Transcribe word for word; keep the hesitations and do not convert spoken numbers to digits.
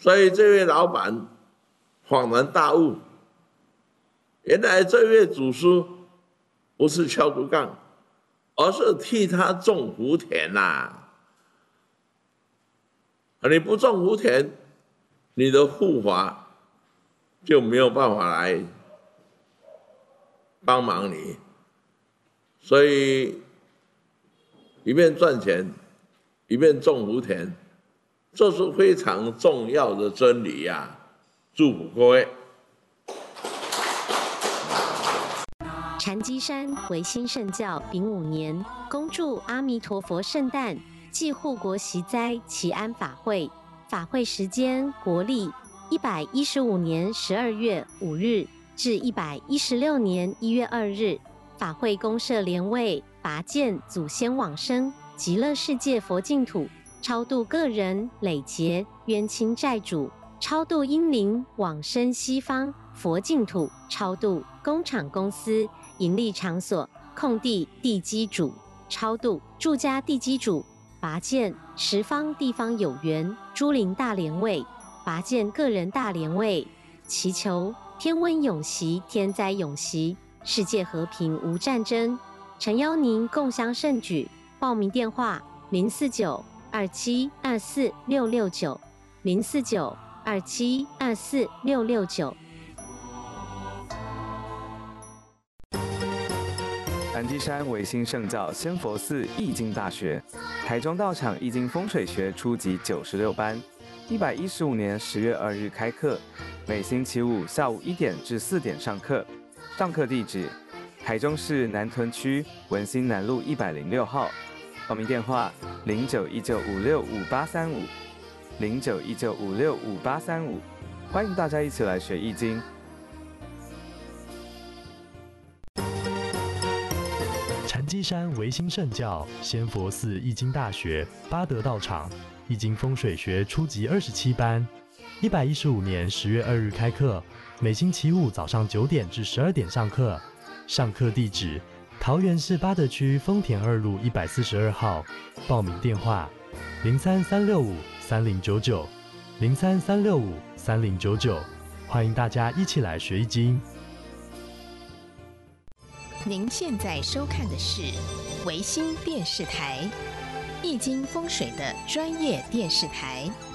所以这位老板恍然大悟，原来这位祖师不是敲竹杠，而是替他种福田呐、啊。你不种福田，你的护法就没有办法来帮忙你。所以一边赚钱，一边种福田，这是非常重要的真理呀、啊！祝福各位。 禅机山维新圣教丙午年，恭祝阿弥陀佛圣诞暨护国息灾祈安法会。法会时间国历一百一十五年十二月五日至一百一十六年一月二日。法会公设莲位，拔剑祖先往生极乐世界佛净土，超度个人累劫冤亲债主，超度阴灵往生西方佛净土，超度工厂公司盈利场所空地地基主，超度住家地基主，拔剑十方地方有缘诸灵大莲位，拔剑个人大莲位，祈求天温永息，天灾永息，世界和平无战争。诚邀您共襄盛举。报名电话：零四九二七二四六六九，零四九二七二四六六九。 南基山维新圣教仙佛寺易经大学，台中道场易经风水学初级九十六班，一百一十五年十月二日开课，每星期五下午一点至四点上课。上课地址：台中市南屯区文心南路一百零六号。报名电话：零九一九五六五八三五，零九一九五六五八三五。欢迎大家一起来学易经。 禅机山维新圣教仙佛寺易经大学八德道场易经风水学初级二十七班，一百一十五年十月二日开课，每星期五早上九点至十二点上课。上课地址：桃园市八德区丰田二路一百四十二号。报名电话：零三三六五三零九九，零三三六五三零九九。欢迎大家一起来学易经。 您现在收看的是维新电视台，易经风水的专业电视台。